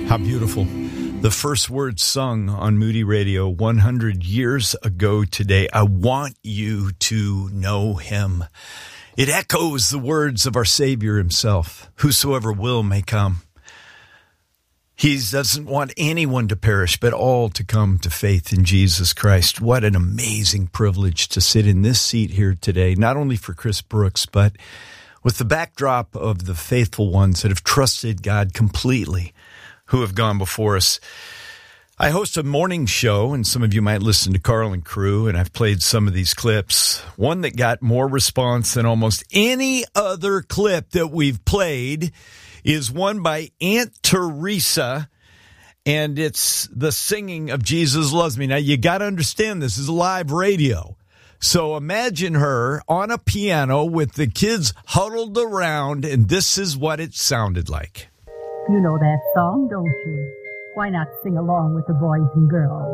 How beautiful. The first words sung on Moody Radio 100 years ago today. I want you to know him. It echoes the words of our Savior himself. Whosoever will may come. He doesn't want anyone to perish, but all to come to faith in Jesus Christ. What an amazing privilege to sit in this seat here today, not only for Chris Brooks, but with the backdrop of the faithful ones that have trusted God completely, who have gone before us. I host a morning show, and some of you might listen to Carl and Crew, and I've played some of these clips. One that got more response than almost any other clip that we've played is one by Aunt Teresa, and it's the singing of Jesus Loves Me. Now, you got to understand, this is live radio. So imagine her on a piano with the kids huddled around, and this is what it sounded like. You know that song, don't you? Why not sing along with the boys and girls?